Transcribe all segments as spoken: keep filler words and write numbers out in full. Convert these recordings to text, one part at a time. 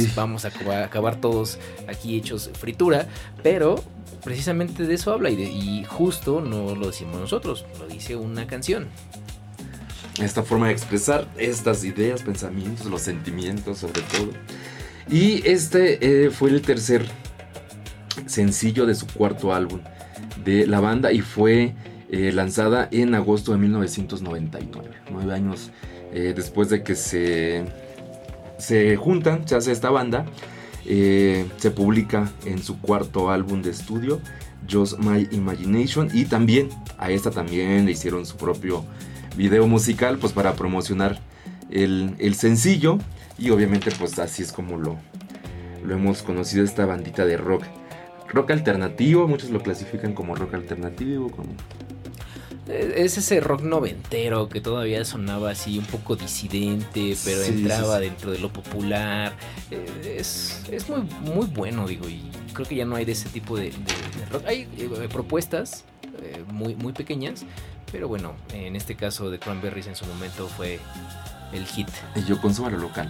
sí. vamos a acabar, acabar todos aquí hechos fritura, pero precisamente de eso habla y, de, y justo no lo decimos nosotros, lo dice una canción. Esta forma de expresar estas ideas, pensamientos, los sentimientos sobre todo. Y este eh, fue el tercer sencillo de su cuarto álbum de la banda y fue eh, lanzada en agosto de mil novecientos noventa y nueve, nueve años eh, después de que se, se juntan, se hace esta banda, eh, se publica en su cuarto álbum de estudio, Just My Imagination, y también a esta también le hicieron su propio video musical pues para promocionar el, el sencillo, y obviamente pues así es como lo, lo hemos conocido, esta bandita de rock rock alternativo. Muchos lo clasifican como rock alternativo, como... Es ese rock noventero que todavía sonaba así un poco disidente, pero sí, entraba sí, sí. dentro de lo popular. Es, es muy, muy bueno, digo, y creo que ya no hay de ese tipo de, de, de rock. Hay eh, propuestas eh, muy, muy pequeñas, pero bueno, en este caso de Cranberries en su momento fue el hit. Y yo consumo lo local.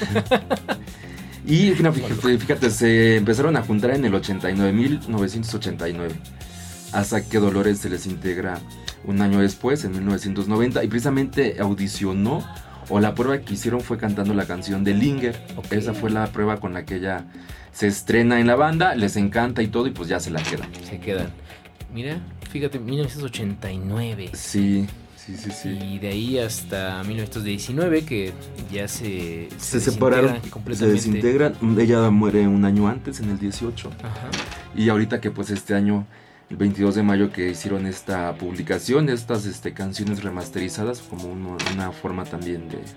Y fíjate, fíjate, se empezaron a juntar en el ochenta y nueve, mil novecientos ochenta y nueve, hasta que Dolores se les integra un año después, en mil novecientos noventa, y precisamente audicionó, o la prueba que hicieron fue cantando la canción de Linger. Okay. Esa fue la prueba con la que ella se estrena en la banda, les encanta y todo, y pues ya se la quedan. Se quedan. Mira, fíjate, mil novecientos ochenta y nueve. Sí. Sí, sí, sí. Y de ahí hasta mil novecientos diecinueve que ya se Se, se separaron, se desintegran. Ella muere un año antes, en el dieciocho. Ajá. Y ahorita que pues este año, el veintidós de mayo, que hicieron esta publicación, estas este, canciones remasterizadas, como uno, una forma también de...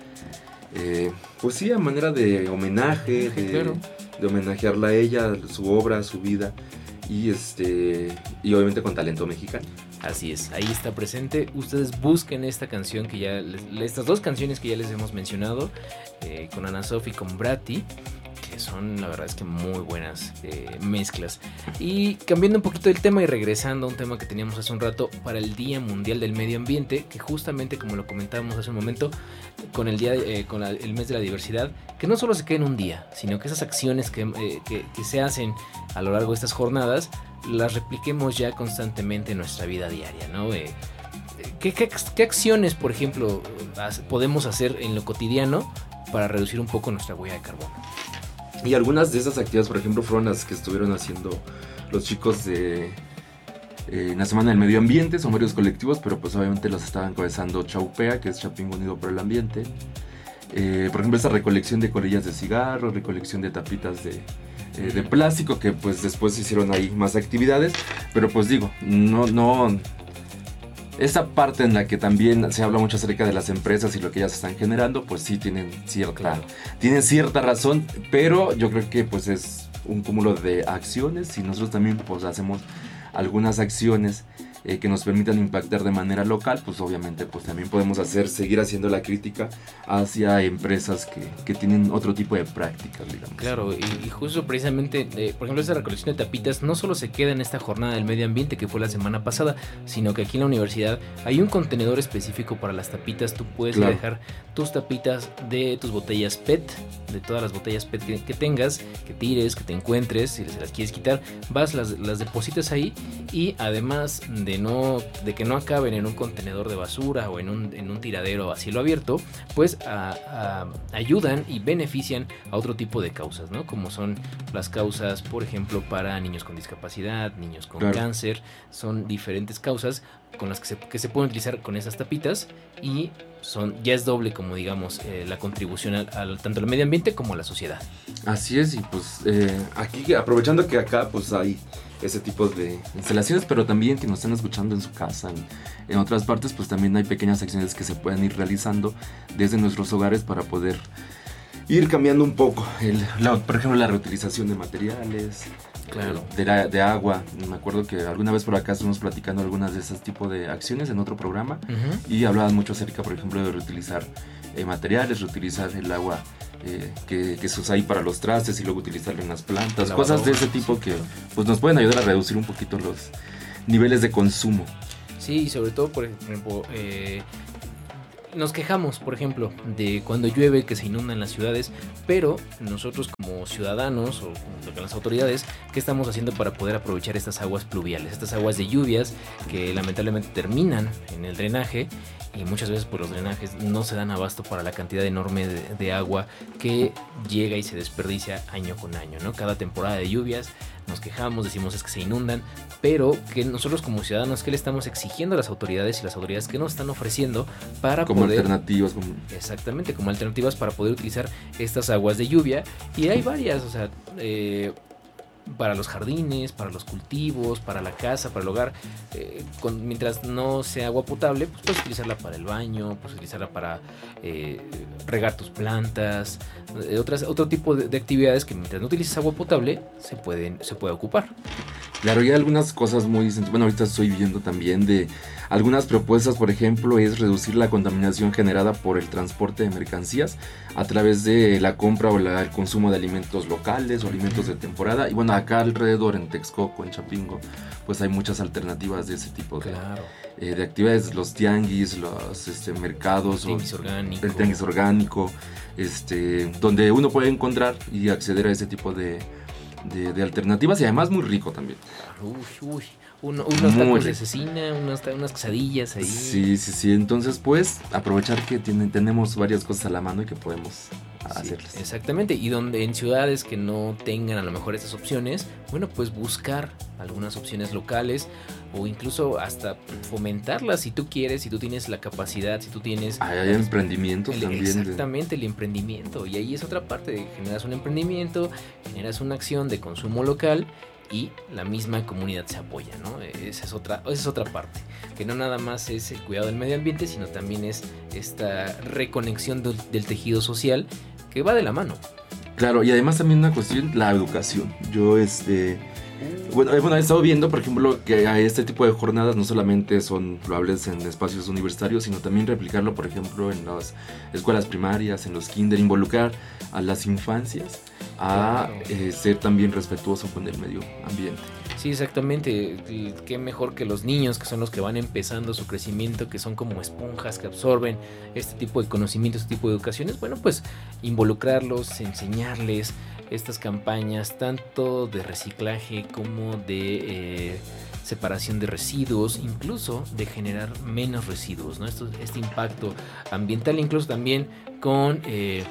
Eh, pues sí, a manera de homenaje, de, claro. de homenajearla a ella, su obra, su vida. Y este y obviamente con talento mexicano. Así es, ahí está presente. Ustedes busquen esta canción que ya les, estas dos canciones que ya les hemos mencionado, eh, con Ana Sof y con Bratty, que son la verdad es que muy buenas eh, mezclas. Y cambiando un poquito el tema y regresando a un tema que teníamos hace un rato, para el Día Mundial del Medio Ambiente, que justamente como lo comentábamos hace un momento, con el día eh, con la, el mes de la diversidad, que no solo se quede en un día, sino que esas acciones que, eh, que, que se hacen a lo largo de estas jornadas las repliquemos ya constantemente en nuestra vida diaria, ¿no? Eh, ¿qué, qué, ¿Qué acciones, por ejemplo, podemos hacer en lo cotidiano para reducir un poco nuestra huella de carbono? Y algunas de esas actividades, por ejemplo, fueron las que estuvieron haciendo los chicos de eh, en la Semana del Medio Ambiente. Son varios colectivos, pero pues obviamente los estaban encabezando Chaupea, que es Chapingo Unido por el Ambiente. Eh, por ejemplo, esta recolección de colillas de cigarro, recolección de tapitas de, eh, de plástico, que pues después hicieron ahí más actividades. Pero pues digo, no, no... esa parte en la que también se habla mucho acerca de las empresas y lo que ellas están generando, pues sí tienen cierta, tienen cierta razón, pero yo creo que pues es un cúmulo de acciones, y nosotros también pues hacemos algunas acciones eh, que nos permitan impactar de manera local, pues obviamente pues también podemos hacer, seguir haciendo la crítica hacia empresas que, que tienen otro tipo de prácticas, digamos. Claro, y, y justo precisamente, eh, por ejemplo, esta recolección de tapitas no solo se queda en esta jornada del medio ambiente que fue la semana pasada, sino que aquí en la universidad hay un contenedor específico para las tapitas. Tú puedes claro. dejar tus tapitas de tus botellas P E T, de todas las botellas P E T que, que tengas, que tires, que te encuentres, si se las quieres quitar, vas, las, las depositas ahí, y además de no de que no acaben en un contenedor de basura o en un, en un tiradero a cielo abierto, pues a, a, ayudan y benefician a otro tipo de causas, ¿no? Como son las causas, por ejemplo, para niños con discapacidad, niños con claro. cáncer. Son diferentes causas con las que se, que se pueden utilizar con esas tapitas, y son ya es doble, como digamos, eh, la contribución al, al, tanto al medio ambiente como a la sociedad. Así es, y pues eh, aquí, aprovechando que acá pues hay ese tipo de instalaciones, pero también que nos están escuchando en su casa, en, en otras partes, pues también hay pequeñas acciones que se pueden ir realizando desde nuestros hogares para poder ir cambiando un poco, el, la, por ejemplo, la reutilización de materiales, claro. de, de, de agua. Me acuerdo que alguna vez por acá estuvimos platicando algunas de esos tipos de acciones en otro programa, uh-huh. y hablaban mucho acerca, por ejemplo, de reutilizar eh, materiales, reutilizar el agua eh, que, que se usa ahí para los trastes y luego utilizarlo en las plantas, no, cosas no, de ese tipo, sí, que pues nos pueden ayudar a reducir un poquito los niveles de consumo. Sí, y sobre todo, por ejemplo, eh, nos quejamos, por ejemplo, de cuando llueve, que se inundan las ciudades, pero nosotros como ciudadanos o con las autoridades, ¿qué estamos haciendo para poder aprovechar estas aguas pluviales, estas aguas de lluvias que lamentablemente terminan en el drenaje? Y muchas veces pues los drenajes no se dan abasto para la cantidad enorme de, de agua que llega y se desperdicia año con año, ¿no? Cada temporada de lluvias nos quejamos, decimos es que se inundan, pero que nosotros como ciudadanos, ¿qué le estamos exigiendo a las autoridades y las autoridades que nos están ofreciendo para como poder... alternativas. Como... Exactamente, como alternativas para poder utilizar estas aguas de lluvia? Y hay varias, o sea... Eh, para los jardines, para los cultivos, para la casa, para el hogar, eh, con, mientras no sea agua potable, pues puedes utilizarla para el baño, puedes utilizarla para eh, regar tus plantas, eh, otras, otro tipo de, de actividades que mientras no utilices agua potable se pueden, se puede ocupar. Claro, y hay algunas cosas muy... Bueno, ahorita estoy viendo también de algunas propuestas, por ejemplo, es reducir la contaminación generada por el transporte de mercancías a través de la compra o la, el consumo de alimentos locales o alimentos de temporada. Y bueno, acá alrededor en Texcoco, en Chapingo, pues hay muchas alternativas de ese tipo de, claro. eh, de actividades, los tianguis, los este, mercados, el tianguis orgánico, el tianguis orgánico, este, donde uno puede encontrar y acceder a ese tipo de, de, de alternativas y además muy rico también. Uy, uy. Uno, unos tacos de cecina, unas, unas quesadillas ahí. Sí, sí, sí. Entonces, pues, aprovechar que tienen, tenemos varias cosas a la mano y que podemos hacerlas. Sí, exactamente. Y donde en ciudades que no tengan a lo mejor estas opciones, bueno, pues buscar algunas opciones locales o incluso hasta fomentarlas si tú quieres, si tú tienes la capacidad, si tú tienes... Hay, hay emprendimientos el, también. Exactamente, de... el emprendimiento. Y ahí es otra parte. Generas un emprendimiento, generas una acción de consumo local y la misma comunidad se apoya, ¿no? Esa es otra, esa es otra parte, que no nada más es el cuidado del medio ambiente, sino también es esta reconexión del, del tejido social que va de la mano. Claro, y además también una cuestión, la educación. Yo, este... Bueno, bueno, he estado viendo, por ejemplo, que a este tipo de jornadas no solamente son probables en espacios universitarios, sino también replicarlo, por ejemplo, en las escuelas primarias, en los kinder, involucrar a las infancias a claro. eh, ser también respetuoso con el medio ambiente. Sí, exactamente. Qué mejor que los niños, que son los que van empezando su crecimiento, que son como esponjas que absorben este tipo de conocimientos, este tipo de educaciones. Bueno, pues involucrarlos, enseñarles estas campañas tanto de reciclaje como de eh, separación de residuos, incluso de generar menos residuos, ¿no? Esto, este impacto ambiental, incluso también con eh,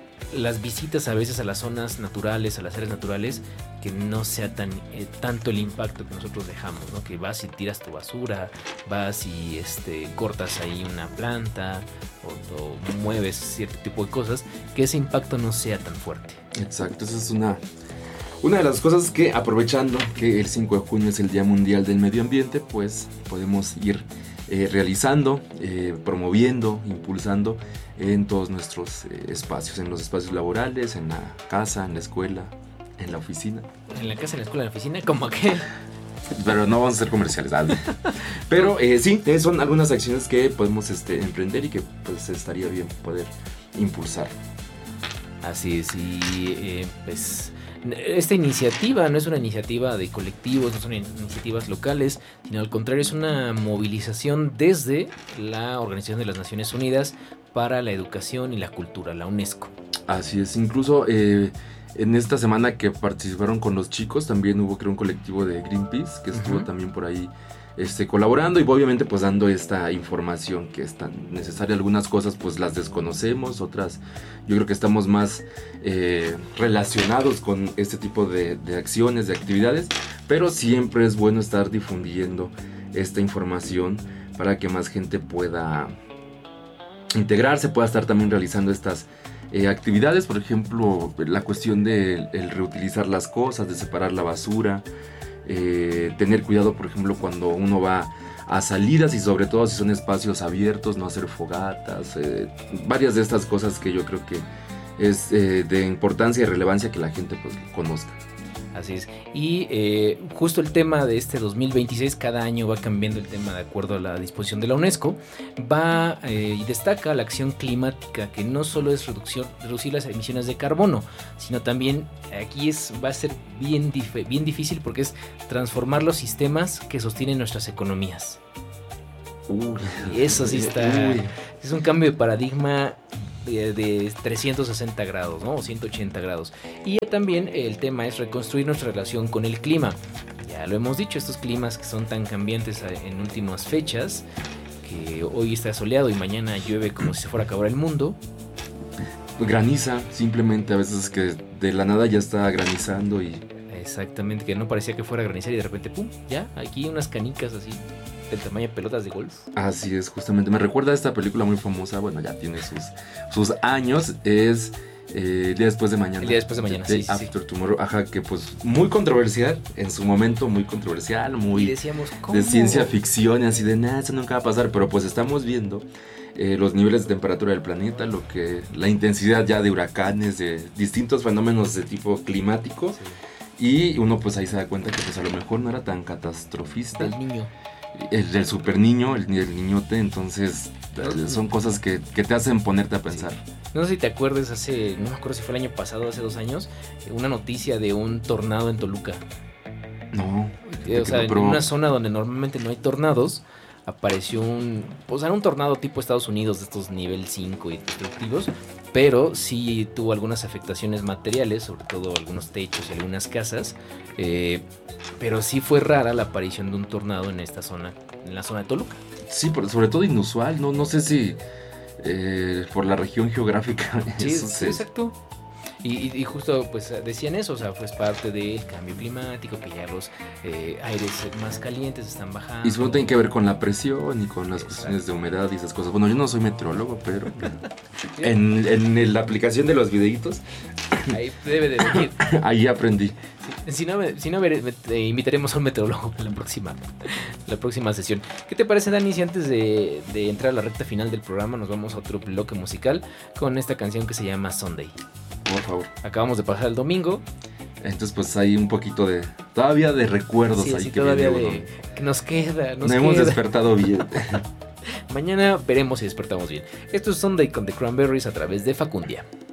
las visitas a veces a las zonas naturales, a las áreas naturales, que no sea tan eh, tanto el impacto que nosotros dejamos, ¿no? Que vas y tiras tu basura, vas y este, cortas ahí una planta o, o mueves cierto tipo de cosas, que ese impacto no sea tan fuerte. Exacto, esa es una, una de las cosas que, aprovechando que el cinco de junio es el Día Mundial del Medio Ambiente, pues podemos ir eh, realizando, eh, promoviendo, impulsando en todos nuestros eh, espacios, en los espacios laborales, en la casa, en la escuela, en la oficina. En la casa, en la escuela, en la oficina, ¿cómo que? Pero no vamos a ser comerciales. Pero eh, sí, eh, son algunas acciones que podemos este, emprender y que pues estaría bien poder impulsar. Así es, y eh, pues esta iniciativa no es una iniciativa de colectivos, no son iniciativas locales, sino al contrario es una movilización desde la Organización de las Naciones Unidas para la Educación y la Cultura, la UNESCO. Así es, incluso eh, en esta semana que participaron con los chicos también hubo creo un colectivo de Greenpeace que estuvo uh-huh. también por ahí este, colaborando y obviamente pues dando esta información que es tan necesaria. Algunas cosas pues las desconocemos, otras yo creo que estamos más eh, relacionados con este tipo de, de acciones, de actividades, pero siempre es bueno estar difundiendo esta información para que más gente pueda integrarse, pueda estar también realizando estas eh, actividades, por ejemplo, la cuestión de el reutilizar las cosas, de separar la basura, eh, tener cuidado, por ejemplo, cuando uno va a salidas y sobre todo si son espacios abiertos, no hacer fogatas, eh, varias de estas cosas que yo creo que es eh, de importancia y relevancia que la gente pues conozca. Así es. Y eh, justo el tema de este dos mil veintiséis, cada año va cambiando el tema de acuerdo a la disposición de la UNESCO, va eh, y destaca la acción climática, que no solo es reducción, reducir las emisiones de carbono, sino también aquí es, va a ser bien, dif- bien difícil porque es transformar los sistemas que sostienen nuestras economías. Uy, y eso sí está, Es un cambio de paradigma de, de trescientos sesenta grados, ¿no? O ciento ochenta grados. Y también el tema es reconstruir nuestra relación con el clima. Ya lo hemos dicho, estos climas que son tan cambiantes en últimas fechas, que hoy está soleado y mañana llueve como si se fuera a acabar el mundo. Graniza, simplemente a veces que de la nada ya está granizando y... Exactamente, que no parecía que fuera a granizar y de repente, pum, ya, aquí unas canicas así, del tamaño de pelotas de golf. Así es, justamente, me recuerda a esta película muy famosa, bueno, ya tiene sus, sus años, es... Eh, el día después de mañana. El día después de mañana, Day sí, sí, After sí. Tomorrow, ajá, que pues muy controversial, en su momento muy controversial, muy y decíamos, ¿cómo? De ciencia ficción y así de nada, eso nunca va a pasar, pero pues estamos viendo eh, los niveles de temperatura del planeta, lo que la intensidad ya de huracanes, de distintos fenómenos de tipo climático, sí. Y uno pues ahí se da cuenta que pues a lo mejor no era tan catastrofista. El niño. El del super niño, el, el niñote, entonces no, son cosas que, que te hacen ponerte a pensar. Sí. No sé si te acuerdas, hace, no me acuerdo si fue el año pasado, hace dos años, una noticia de un tornado en Toluca. No. O sea, en una zona donde normalmente no hay tornados, apareció un, o sea, un tornado tipo Estados Unidos de estos nivel cinco y destructivos, pero sí tuvo algunas afectaciones materiales, sobre todo algunos techos y algunas casas, eh, pero sí fue rara la aparición de un tornado en esta zona, en la zona de Toluca. Sí, pero sobre todo inusual, no, no sé si eh, por la región geográfica. Sí, eso sí, se... exacto. Y, y justo pues decían eso, o sea, pues parte del cambio climático, que ya los eh, aires más calientes están bajando. Y supongo que tiene que ver con la presión y con las cuestiones de humedad y esas cosas. Bueno, yo no soy meteorólogo, pero en, en la aplicación de los videitos ahí debe de venir. Ahí aprendí. Si, si no, si no ver, eh, invitaremos a un meteorólogo en la próxima, la próxima sesión. ¿Qué te parece, Dani, si antes de, de entrar a la recta final del programa nos vamos a otro bloque musical con esta canción que se llama Sunday? Por favor. Acabamos de pasar el domingo. Entonces pues hay un poquito de... Todavía de recuerdos sí, ahí sí, que todavía viene de, uno. Que nos queda, nos No queda. hemos despertado bien. Mañana veremos si despertamos bien. Esto es Sunday con The Cranberries a través de Facundia.